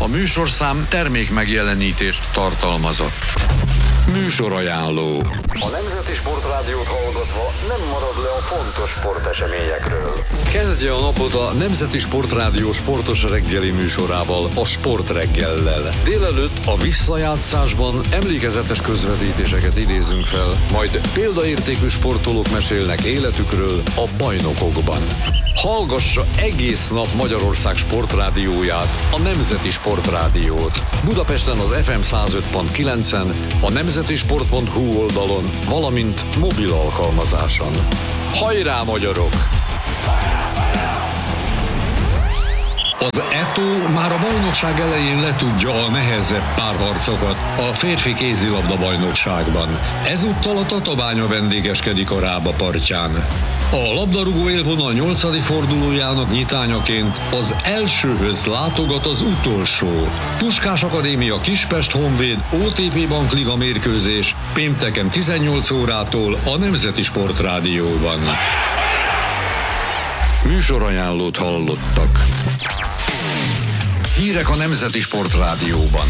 műsorszám termék megjelenítést tartalmazott. Műsorajánló. A Nemzeti Sportrádiót hallgatva nem marad le a fontos sporteseményekről. Kezdje a napot a Nemzeti Sportrádió sportos reggeli műsorával, a Sportreggellel. Délelőtt a visszajátszásban emlékezetes közvetítéseket idézünk fel, majd példaértékű sportolók mesélnek életükről a bajnokokban. Hallgassa egész nap Magyarország sportrádióját, a Nemzeti Sportrádiót. Budapesten az FM 105.9-en, a nemzetisport.hu oldalon, valamint mobil alkalmazáson. Hajrá, magyarok! Az ETO már a bajnokság elején letudja a nehezebb párharcokat a férfi kézilabda bajnokságban. Ezúttal a Tatabánya vendégeskedik a Rába partján. A labdarúgó élvonal 8. fordulójának nyitányaként az elsőhöz látogat az utolsó. Puskás Akadémia Kispest Honvéd OTP Bankliga mérkőzés pénteken 18 órától a Nemzeti Sportrádióban. Műsorajánlót hallottak. Hírek a Nemzeti Sportrádióban.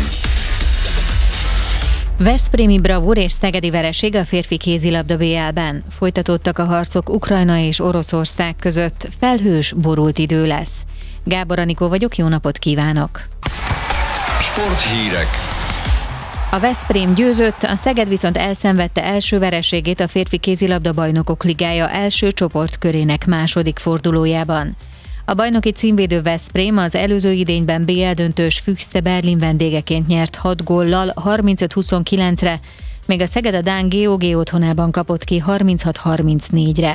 Veszprémi bravúr és szegedi vereség a férfi kézilabda BL-ben. Folytatódtak a harcok Ukrajna és Oroszország között. Felhős, borult idő lesz. Gábor Anikó vagyok, jó napot kívánok! Sporthírek. A Veszprém győzött, a Szeged viszont elszenvedte első vereségét a férfi kézilabda bajnokok ligája első csoportkörének második fordulójában. A bajnoki címvédő Veszprém az előző idényben BL döntős Füchse Berlin vendégeként nyert 6 góllal 35-29-re, még a Szeged a dán GOG otthonában kapott ki 36-34-re.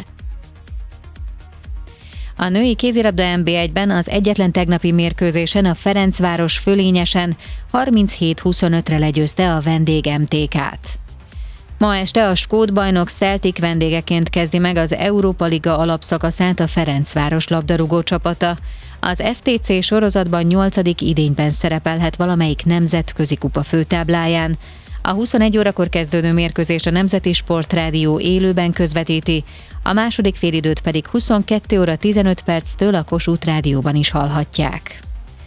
A női kézilabda NB1-ben az egyetlen tegnapi mérkőzésen a Ferencváros fölényesen 37-25-re legyőzte a vendég MTK-t. Ma este a skót bajnok Celtic vendégeként kezdi meg az Európa Liga alapszakaszát a Ferencváros labdarúgó csapata. Az FTC sorozatban 8. idényben szerepelhet valamelyik nemzetközi kupa főtábláján. A 21 órakor kezdődő mérkőzést a Nemzeti Sportrádió élőben közvetíti, a második félidőt pedig 22 óra 15 perctől a Kossuth Rádióban is hallhatják.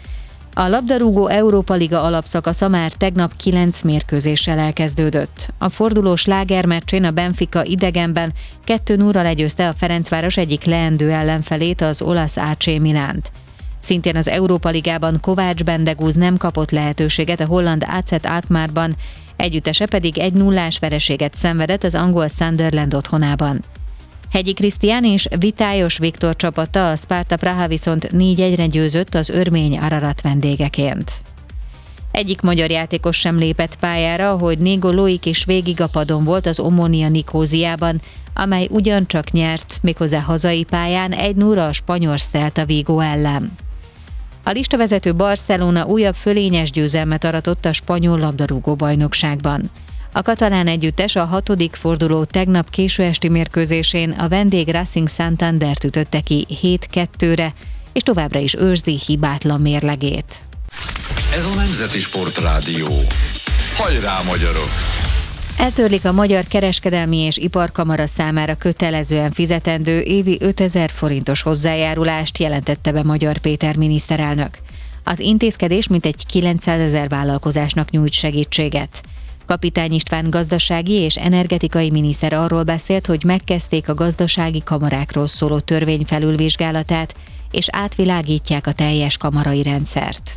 A labdarúgó Európa Liga alapszakasza már tegnap 9 mérkőzéssel elkezdődött. A forduló slágermeccsén a Benfica idegenben 2-0-ra legyőzte a Ferencváros egyik leendő ellenfelét, az olasz AC Milánt. Szintén az Európa Ligában Kovács Bendegúz nem kapott lehetőséget a holland AZ Alkmaarban, együttese pedig 1-0-ás vereséget szenvedett az angol Sunderland otthonában. Hegyi Krisztián és Vitályos Viktor csapata, a Sparta Praha viszont 4-1-re győzött az örmény Ararat vendégeként. Egyik magyar játékos sem lépett pályára, hogy Négo Loik is végig a padon volt az Omonia Nikóziában, amely ugyancsak nyert, méghozzá hazai pályán 1-0 a spanyol Celta Vigo ellen. A listavezető Barcelona újabb fölényes győzelmet aratott a spanyol labdarúgó bajnokságban. A katalán együttes a 6. forduló tegnap késő esti mérkőzésén a vendég Racing Santandert ütötte ki 7-2-re, és továbbra is őrzi hibátlan mérlegét. Ez a Nemzeti Sportrádió. Hajrá, magyarok! Eltörlik a Magyar Kereskedelmi és Iparkamara számára kötelezően fizetendő évi 5000 forintos hozzájárulást, jelentette be Magyar Péter miniszterelnök. Az intézkedés mintegy 900 000 vállalkozásnak nyújt segítséget. Kapitány István gazdasági és energetikai miniszter arról beszélt, hogy megkezdték a gazdasági kamarákról szóló törvény felülvizsgálatát, és átvilágítják a teljes kamarai rendszert.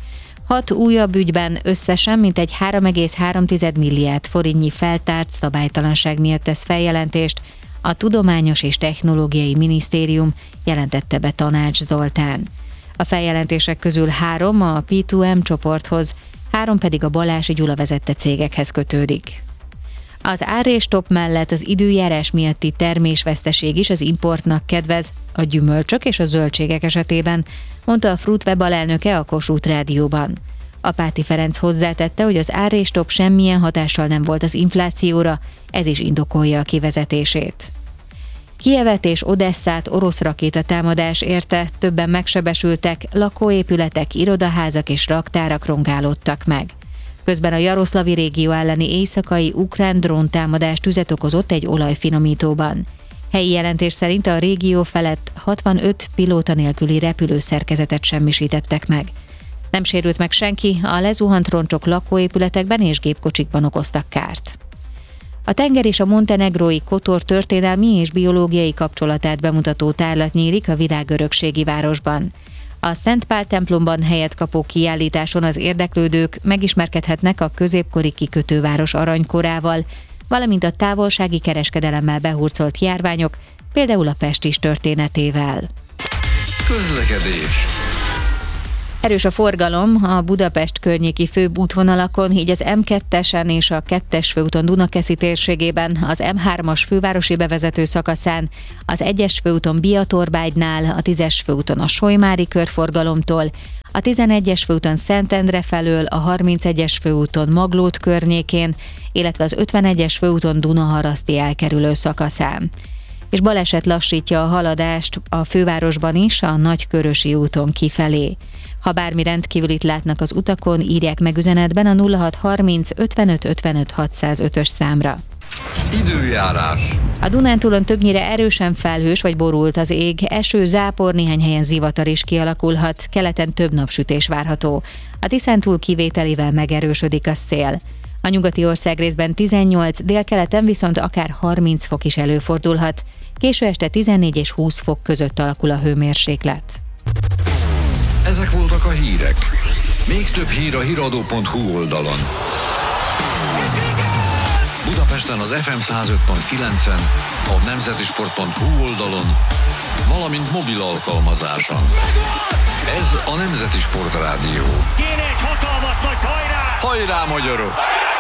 6 újabb ügyben összesen mintegy 3,3 milliárd forintnyi feltárt szabálytalanság miatt tesz feljelentést a Tudományos és Technológiai Minisztérium, jelentette be Tanács Zoltán. A feljelentések közül 3 a P2M csoporthoz, 3 pedig a Balási Gyula vezette cégekhez kötődik. Az árrésstopp mellett az időjárás miatti termésveszteség is az importnak kedvez, a gyümölcsök és a zöldségek esetében, mondta a Fruitweb alelnöke a Kossuth Rádióban. Apáti Ferenc hozzátette, hogy az árrésstopp semmilyen hatással nem volt az inflációra, ez is indokolja a kivezetését. Kijevet és Odesszát orosz rakétatámadás érte, többen megsebesültek, lakóépületek, irodaházak és raktárak rongálódtak meg. Közben a Jaroszlavi régió elleni éjszakai ukrán dróntámadás tüzet okozott egy olajfinomítóban. Helyi jelentés szerint a régió felett 65 pilóta nélküli repülőszerkezetet semmisítettek meg. Nem sérült meg senki, a lezuhant roncsok lakóépületekben és gépkocsikban okoztak kárt. A tenger és a montenegrói Kotor történelmi és biológiai kapcsolatát bemutató tárlat nyílik a Világörökségi városban. A Szent Pál templomban helyet kapó kiállításon az érdeklődők megismerkedhetnek a középkori kikötőváros aranykorával, valamint a távolsági kereskedelemmel behurcolt járványok, például a pestis történetével. Közlekedés. Erős a forgalom a Budapest környéki főbb útvonalakon, így az M2-esen és a 2-es főúton Dunakeszi térségében, az M3-as fővárosi bevezető szakaszán, az 1-es főúton Biatorbágynál, a 10-es főúton a Solymári körforgalomtól, a 11-es főúton Szentendre felől, a 31-es főúton Maglód környékén, illetve az 51-es főúton Dunaharaszti elkerülő szakaszán. És baleset lassítja a haladást a fővárosban is, a Nagykörösi úton kifelé. Ha bármi rendkívülit látnak az utakon, írják meg üzenetben a 0630 55 55 605-ös számra. Időjárás. A Dunántúlon többnyire erősen felhős vagy borult az ég, eső, zápor, néhány helyen zivatar is kialakulhat, keleten több napsütés várható. A Tiszántúl kivételével megerősödik a szél. A nyugati országrészben 18, délkeleten viszont akár 30 fok is előfordulhat. Késő este 14 és 20 fok között alakul a hőmérséklet. Ezek voltak a hírek. Még több hír a hiradó.hu oldalon. Budapesten az FM 105.9-en, a nemzetisport.hu oldalon, valamint mobil alkalmazáson. Ez a Nemzeti Sport Rádió. Kéne egy hatalmas nagy hajrá! Hajrá, magyarok!